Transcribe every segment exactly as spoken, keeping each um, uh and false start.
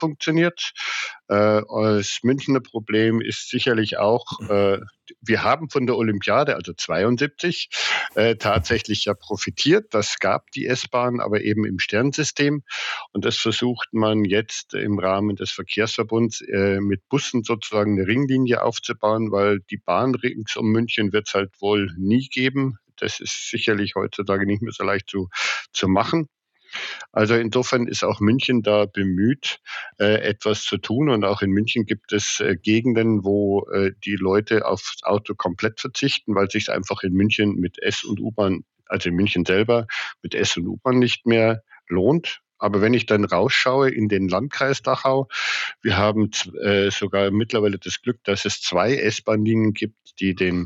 funktioniert. Äh, das Münchner Problem ist sicherlich auch, äh, wir haben von der Olympiade, also zweiundsiebzig, äh, tatsächlich ja profitiert. Das gab die S-Bahn, aber eben im Sternsystem. Und das versucht man jetzt im Rahmen des Verkehrsverbunds äh, mit Bussen sozusagen eine Ringlinie aufzubauen, weil die Bahn rings um München wird es halt wohl nie geben. Das ist sicherlich heutzutage nicht mehr so leicht zu, zu machen. Also insofern ist auch München da bemüht, äh, etwas zu tun. Und auch in München gibt es äh, Gegenden, wo äh, die Leute aufs Auto komplett verzichten, weil es sich einfach in München mit S- und U-Bahn, also in München selber, mit S- und U-Bahn nicht mehr lohnt. Aber wenn ich dann rausschaue in den Landkreis Dachau, wir haben äh, sogar mittlerweile das Glück, dass es zwei S-Bahn-Linien gibt, die den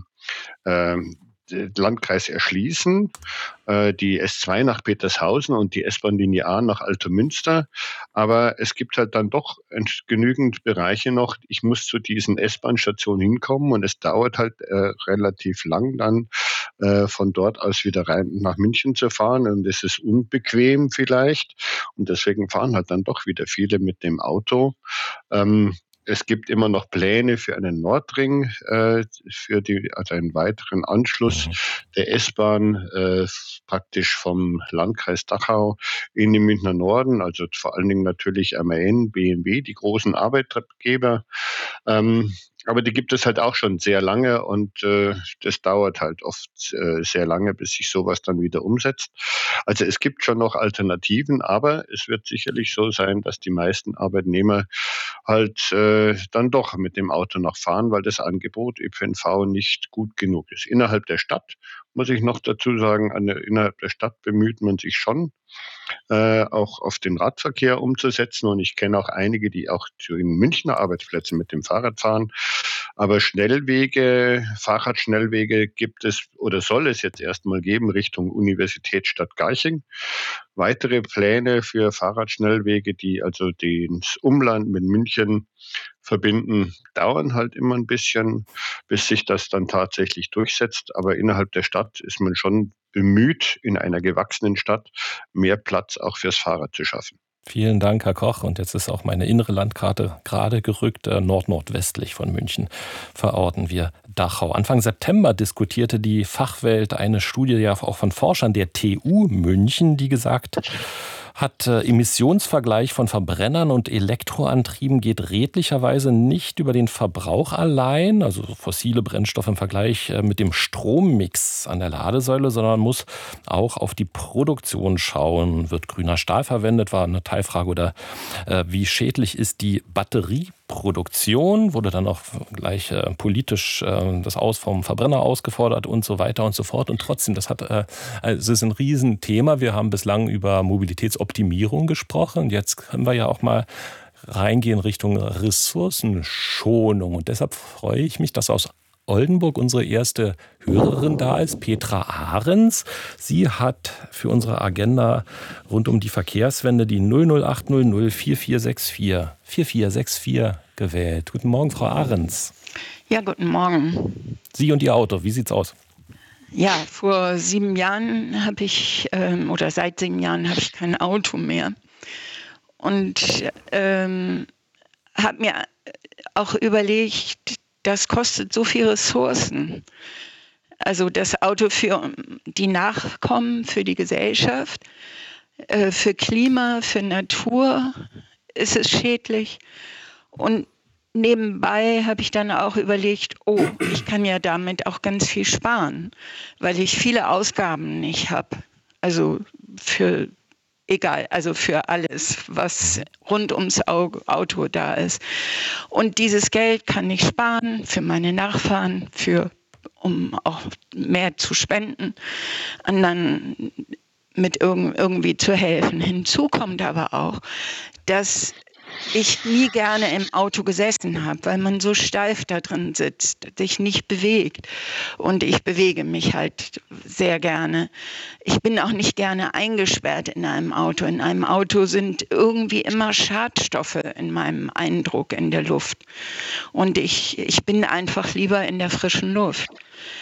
ähm, den Landkreis erschließen, äh, die S zwei nach Petershausen und die S-Bahn-Linie A nach Altomünster. Aber es gibt halt dann doch genügend Bereiche noch. Ich muss zu diesen S-Bahn-Stationen hinkommen und es dauert halt äh, relativ lang dann äh, von dort aus wieder rein nach München zu fahren. Und es ist unbequem vielleicht. Und deswegen fahren halt dann doch wieder viele mit dem Auto. Ähm, Es gibt immer noch Pläne für einen Nordring, äh, für die, also einen weiteren Anschluss Mhm. der S-Bahn äh, praktisch vom Landkreis Dachau in den Münchner Norden, also vor allen Dingen natürlich M A N, B M W, die großen Arbeitgeber. Ähm, aber die gibt es halt auch schon sehr lange und äh, das dauert halt oft äh, sehr lange, bis sich sowas dann wieder umsetzt. Also es gibt schon noch Alternativen, aber es wird sicherlich so sein, dass die meisten Arbeitnehmer halt äh, dann doch mit dem Auto noch fahren, weil das Angebot Ö P N V nicht gut genug ist. Innerhalb der Stadt muss ich noch dazu sagen, an der, innerhalb der Stadt bemüht man sich schon, äh, auch auf den Radverkehr umzusetzen. Und ich kenne auch einige, die auch zu den Münchner Arbeitsplätzen mit dem Fahrrad fahren. Aber Schnellwege, Fahrradschnellwege gibt es oder soll es jetzt erstmal geben Richtung Universitätsstadt Garching. Weitere Pläne für Fahrradschnellwege, die also das Umland mit München verbinden, dauern halt immer ein bisschen, bis sich das dann tatsächlich durchsetzt. Aber innerhalb der Stadt ist man schon bemüht, in einer gewachsenen Stadt mehr Platz auch fürs Fahrrad zu schaffen. Vielen Dank, Herr Koch. Und jetzt ist auch meine innere Landkarte gerade gerückt. Nord-nordwestlich von München verorten wir Dachau. Anfang September diskutierte die Fachwelt eine Studie ja auch von Forschern der T U München, die gesagt hat, äh, Emissionsvergleich von Verbrennern und Elektroantrieben geht redlicherweise nicht über den Verbrauch allein, also fossile Brennstoffe im Vergleich äh, mit dem Strommix an der Ladesäule, sondern muss auch auf die Produktion schauen. Wird grüner Stahl verwendet, war eine Teilfrage, oder äh, wie schädlich ist die Batterieproduktion, wurde dann auch gleich äh, politisch äh, das Aus vom Verbrenner ausgefordert und so weiter und so fort. Und trotzdem, das hat, äh, also es ist ein Riesenthema. Wir haben bislang über Mobilitätsoptimierung gesprochen. Und jetzt können wir ja auch mal reingehen Richtung Ressourcenschonung. Und deshalb freue ich mich, dass aus Oldenburg unsere erste Hörerin da ist, Petra Ahrens. Sie hat für unsere Agenda rund um die Verkehrswende die null null acht null null vier vier sechs vier vier vier sechs vier gewählt. Guten Morgen, Frau Ahrens. Ja, guten Morgen. Sie und Ihr Auto, wie sieht's aus? Ja, vor sieben Jahren habe ich, ähm, oder seit sieben Jahren habe ich kein Auto mehr. Und ähm, habe mir auch überlegt, das kostet so viel Ressourcen. Also das Auto für die Nachkommen, für die Gesellschaft, äh, für Klima, für Natur ist es schädlich. Und nebenbei habe ich dann auch überlegt, oh, ich kann ja damit auch ganz viel sparen, weil ich viele Ausgaben nicht habe. Also für Egal, also für alles, was rund ums Auto da ist. Und dieses Geld kann ich sparen für meine Nachfahren, für, um auch mehr zu spenden, anderen mit irg- irgendwie zu helfen. Hinzu kommt aber auch, dass ich nie gerne im Auto gesessen habe, weil man so steif da drin sitzt, sich nicht bewegt. Und ich bewege mich halt sehr gerne. Ich bin auch nicht gerne eingesperrt in einem Auto. In einem Auto sind irgendwie immer Schadstoffe in meinem Eindruck in der Luft. Und ich, ich bin einfach lieber in der frischen Luft.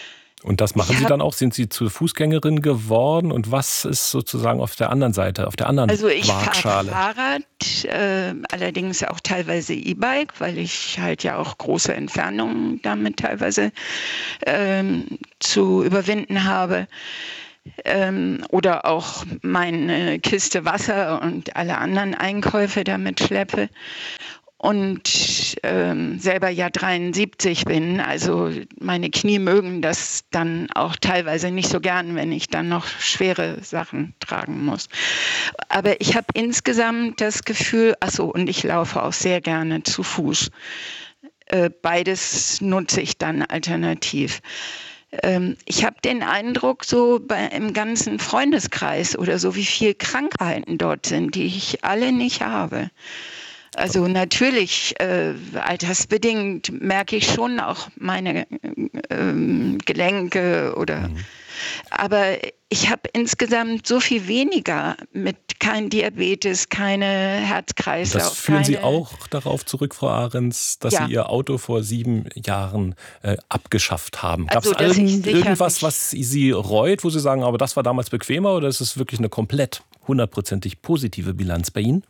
Und das machen Sie dann auch? Sind Sie zur Fußgängerin geworden? Und was ist sozusagen auf der anderen Seite, auf der anderen Also ich Waagschale? fahre Fahrrad, äh, allerdings auch teilweise E-Bike, weil ich halt ja auch große Entfernungen damit teilweise ähm, zu überwinden habe. Ähm, oder auch meine Kiste Wasser und alle anderen Einkäufe damit schleppe. Und ähm, selber ja dreiundsiebzig bin, also meine Knie mögen das dann auch teilweise nicht so gern, wenn ich dann noch schwere Sachen tragen muss. Aber ich habe insgesamt das Gefühl, ach so, und ich laufe auch sehr gerne zu Fuß. Äh, beides nutze ich dann alternativ. Ähm, ich habe den Eindruck, so bei, im ganzen Freundeskreis oder so, wie viele Krankheiten dort sind, die ich alle nicht habe. Also natürlich, äh, altersbedingt merke ich schon auch meine äh, Gelenke oder, mhm. aber ich habe insgesamt so viel weniger mit kein Diabetes, keine Herz-Kreislauf. Das führen keine, Sie auch darauf zurück, Frau Ahrens, dass ja. Sie Ihr Auto vor sieben Jahren äh, abgeschafft haben. Gab es also, irgendwas, was Sie reut, wo Sie sagen, aber das war damals bequemer, oder ist es wirklich eine komplett hundertprozentig positive Bilanz bei Ihnen?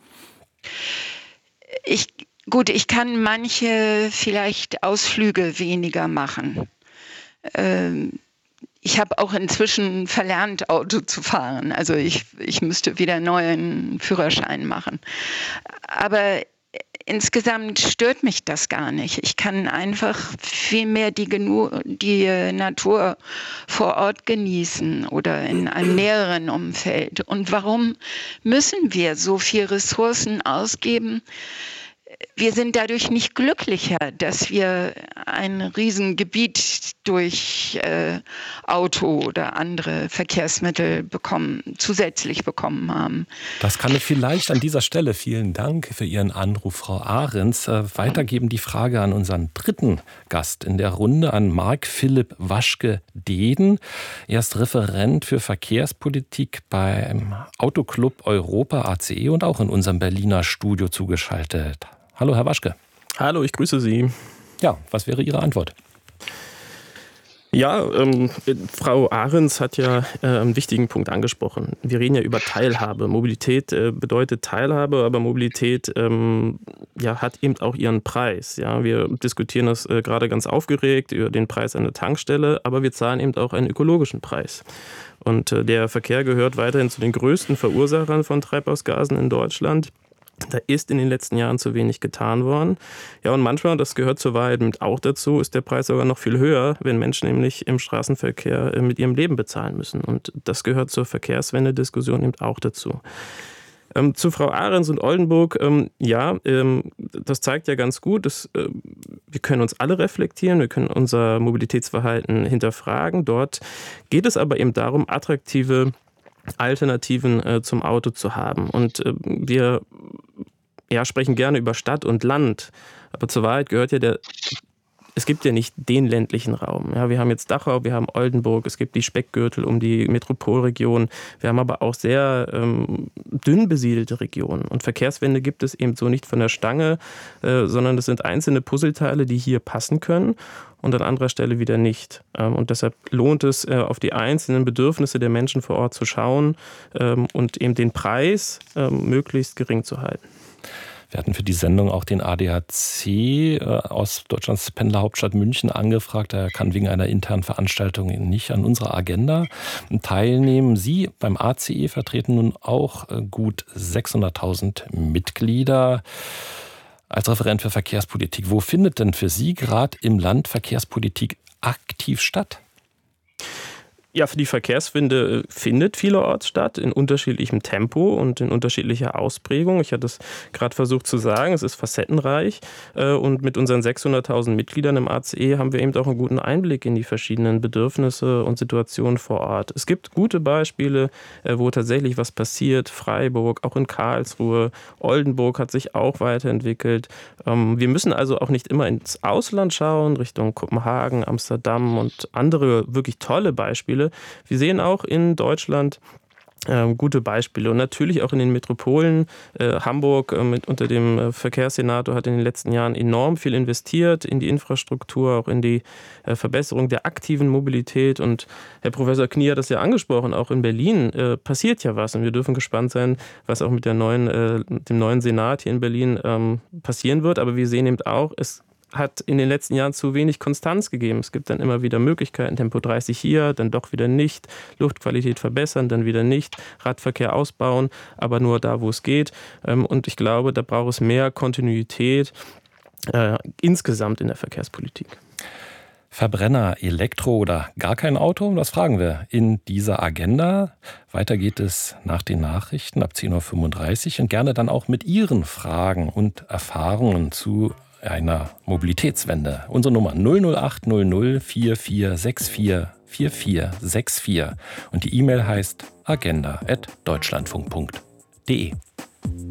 Ich, gut, ich kann manche vielleicht Ausflüge weniger machen. Ähm, ich habe auch inzwischen verlernt, Auto zu fahren. Also ich, ich müsste wieder einen neuen Führerschein machen. Aber insgesamt stört mich das gar nicht. Ich kann einfach viel mehr die, Genu- die Natur vor Ort genießen oder in einem näheren Umfeld. Und warum müssen wir so viel Ressourcen ausgeben? Wir sind dadurch nicht glücklicher, dass wir ein Riesengebiet durch äh, Auto oder andere Verkehrsmittel bekommen, zusätzlich bekommen haben. Das kann ich vielleicht an dieser Stelle, vielen Dank für Ihren Anruf, Frau Ahrens, äh, weitergeben. Die Frage an unseren dritten Gast in der Runde, an Marc-Philipp Waschke-Dehden. Er ist Referent für Verkehrspolitik beim Autoclub Europa A C E und auch in unserem Berliner Studio zugeschaltet. Hallo, Herr Waschke. Hallo, ich grüße Sie. Ja, was wäre Ihre Antwort? Ja, ähm, Frau Ahrens hat ja äh, einen wichtigen Punkt angesprochen. Wir reden ja über Teilhabe. Mobilität äh, bedeutet Teilhabe, aber Mobilität ähm, ja, hat eben auch ihren Preis. Ja, wir diskutieren das äh, gerade ganz aufgeregt über den Preis an der Tankstelle, aber wir zahlen eben auch einen ökologischen Preis. Und äh, der Verkehr gehört weiterhin zu den größten Verursachern von Treibhausgasen in Deutschland. Da ist in den letzten Jahren zu wenig getan worden. Ja, und manchmal, das gehört zur Wahrheit auch dazu, ist der Preis sogar noch viel höher, wenn Menschen nämlich im Straßenverkehr mit ihrem Leben bezahlen müssen. Und das gehört zur Verkehrswende-Diskussion eben auch dazu. Ähm, zu Frau Ahrens und Oldenburg, ähm, ja, ähm, das zeigt ja ganz gut, dass äh, wir können uns alle reflektieren, wir können unser Mobilitätsverhalten hinterfragen. Dort geht es aber eben darum, attraktive Alternativen äh, zum Auto zu haben. Und äh, wir ja, sprechen gerne über Stadt und Land, aber zur Wahrheit gehört ja der, es gibt ja nicht den ländlichen Raum. Ja, wir haben jetzt Dachau, wir haben Oldenburg, es gibt die Speckgürtel um die Metropolregion, wir haben aber auch sehr ähm, dünn besiedelte Regionen. Und Verkehrswende gibt es eben so nicht von der Stange, äh, sondern das sind einzelne Puzzleteile, die hier passen können und an anderer Stelle wieder nicht. Ähm, und deshalb lohnt es, äh, auf die einzelnen Bedürfnisse der Menschen vor Ort zu schauen ähm, und eben den Preis ähm, möglichst gering zu halten. Wir hatten für die Sendung auch den A D A C äh, aus Deutschlands Pendlerhauptstadt München angefragt. Er kann wegen einer internen Veranstaltung nicht an unserer Agenda teilnehmen. Sie beim A C E vertreten nun auch äh, gut sechshunderttausend Mitglieder. Als Referent für Verkehrspolitik, wo findet denn für Sie gerade im Land Verkehrspolitik aktiv statt? Ja, für die Verkehrswende findet vielerorts statt, in unterschiedlichem Tempo und in unterschiedlicher Ausprägung. Ich hatte es gerade versucht zu sagen, es ist facettenreich. Und mit unseren sechshunderttausend Mitgliedern im A C E haben wir eben auch einen guten Einblick in die verschiedenen Bedürfnisse und Situationen vor Ort. Es gibt gute Beispiele, wo tatsächlich was passiert. Freiburg, auch in Karlsruhe, Oldenburg hat sich auch weiterentwickelt. Wir müssen also auch nicht immer ins Ausland schauen, Richtung Kopenhagen, Amsterdam und andere wirklich tolle Beispiele. Wir sehen auch in Deutschland Ähm, gute Beispiele. Und natürlich auch in den Metropolen. Äh, Hamburg äh, mit, unter dem äh, Verkehrssenator hat in den letzten Jahren enorm viel investiert in die Infrastruktur, auch in die äh, Verbesserung der aktiven Mobilität. Und Herr Professor Knie hat das ja angesprochen, auch in Berlin äh, passiert ja was. Und wir dürfen gespannt sein, was auch mit der neuen, äh, dem neuen Senat hier in Berlin ähm, passieren wird. Aber wir sehen eben auch, es hat in den letzten Jahren zu wenig Konstanz gegeben. Es gibt dann immer wieder Möglichkeiten, Tempo dreißig hier, dann doch wieder nicht, Luftqualität verbessern, dann wieder nicht, Radverkehr ausbauen, aber nur da, wo es geht. Und ich glaube, da braucht es mehr Kontinuität äh, insgesamt in der Verkehrspolitik. Verbrenner, Elektro oder gar kein Auto? Das fragen wir in dieser Agenda. Weiter geht es nach den Nachrichten ab zehn Uhr fünfunddreißig und gerne dann auch mit Ihren Fragen und Erfahrungen zu einer Mobilitätswende. Unsere Nummer null null acht null null vier vier sechs vier vier vier sechs vier und die E-Mail heißt agenda at deutschlandfunk punkt de.